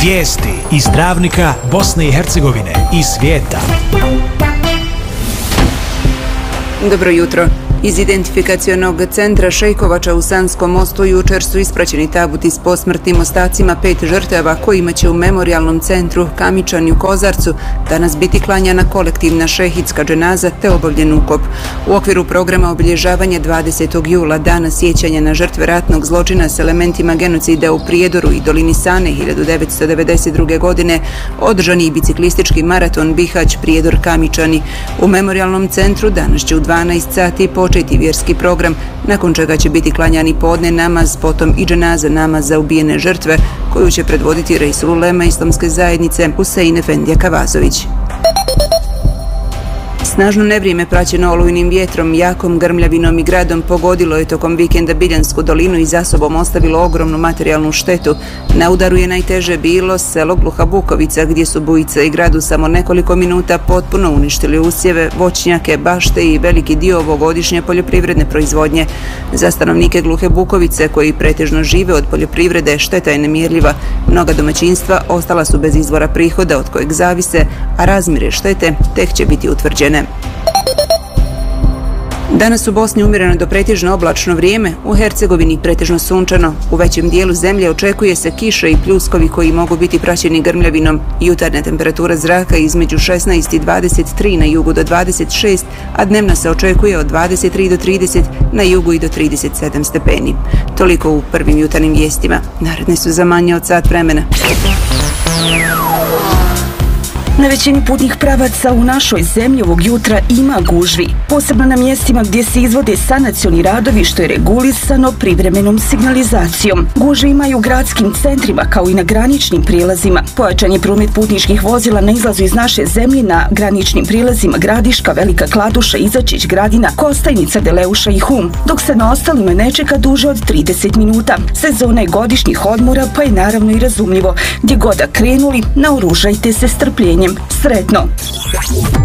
Vijesti iz Travnika, Bosne i Hercegovine i svijeta. Dobro jutro. Iz identifikacionog centra Šejkovača u Sanskom Mostu jučer su ispraćeni tabuti s posmrtnim ostacima 5 žrtava kojima će u memorijalnom centru Kamičani u Kozarcu danas biti klanjana kolektivna šehidska dženaza te obavljen ukop. U okviru programa obilježavanja 20. jula, dana sjećanja na žrtve ratnog zločina s elementima genocida u Prijedoru i dolini Sane 1992. godine, održan je i biciklistički maraton Bihać Prijedor Kamičani. U memorijalnom centru danas će u 12 sati početi vjerski program, nakon čega će biti klanjani podne namaz, potom i dženaza namaz za ubijene žrtve, koju će predvoditi Reisul Ulema Islamske zajednice Husein Efendija Kavazović. Snažno nevrijeme praćeno olujnim vjetrom, jakom grmljavinom i gradom pogodilo je tokom vikenda Biljansku dolinu i za sobom ostavilo ogromnu materijalnu štetu. Na udaru je najteže bilo selo Gluha Bukovica, gdje su bujica i gradu samo nekoliko minuta potpuno uništili usjeve, voćnjake, bašte i veliki dio ovogodišnje poljoprivredne proizvodnje. Za stanovnike Gluhe Bukovice, koji pretežno žive od poljoprivrede, šteta je nemjerljiva. Mnoga domaćinstva ostala su bez izvora prihoda od kojeg zavise, a razmjere štete tek će biti utvrđene. Danas u Bosni umjereno do pretežno oblačno vrijeme, u Hercegovini pretežno sunčano. U većem dijelu zemlje očekuje se kiša i pljuskovi koji mogu biti praćeni grmljavinom. Jutarnja temperatura zraka između 16 i 23, na jugu do 26, a dnevna se očekuje od 23 do 30, na jugu i do 37 stepeni. Toliko u prvim jutarnjim vijestima. Naredne su za manje od sat vremena. Na većini putnih pravaca u našoj zemlji ovog jutra ima gužvi, posebno na mjestima gdje se izvode sanacioni radovi, što je regulisano privremenom signalizacijom. Gužve imaju u gradskim centrima kao i na graničnim prijelazima. Pojačan je promet putničkih vozila na izlazu iz naše zemlje na graničnim prijelazima Gradiška, Velika Kladuša, Izačić, Gradina, Kostajnica, Deleuša i Hum, dok se na ostalima ne čeka duže od 30 minuta. Sezona je godišnjih odmora, pa je naravno i razumljivo. Gdje god da krenuli, naoružajte se strpljenjem. Sretno!